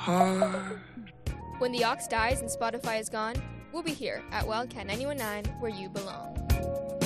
heart. When the Ox dies and Spotify is gone, we'll be here at Wildcat 91.9 where you belong.